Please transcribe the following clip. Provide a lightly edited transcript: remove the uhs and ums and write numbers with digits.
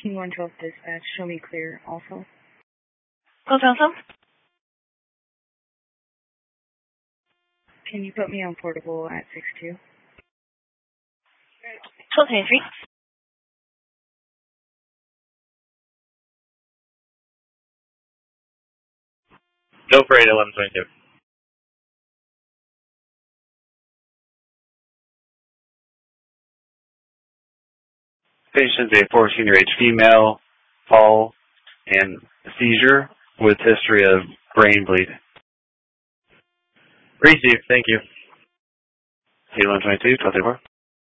King 112 dispatch, show me clear also. Consum? Can you put me on portable at 6-2? 1223. Go for 81122. Patient's a 14-year-age female, fall, and seizure with history of brain bleed. Received, thank you. 81122, 1234.